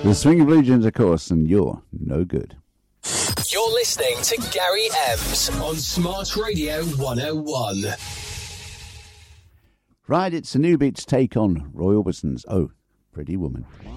The Swinging Blue Jeans, of course, and You're No Good. You're listening to Gary Ems on Smart Radio 101. Right, it's a New Beats take on Roy Orbison's Oh, Pretty Woman.